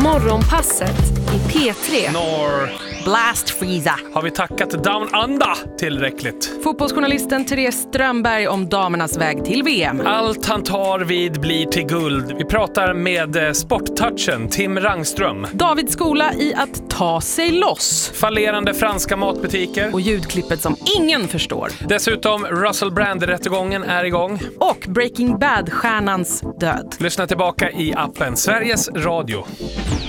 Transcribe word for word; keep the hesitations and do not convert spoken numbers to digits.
Morgonpasset i P tre. Norr. Blast Freeza. Har vi tackat Down Under tillräckligt? Fotbollsjournalisten Therese Strömberg om damernas väg till V M. Allt han tar vid blir till guld. Vi pratar med sporttouchen Tim Rangström. Davids skola i att ta sig loss. Fallerande franska matbutiker. Och ljudklippet som ingen förstår. Dessutom Russell Brand-rättegången är igång. Och Breaking Bad-stjärnans död. Lyssna tillbaka i appen Sveriges Radio.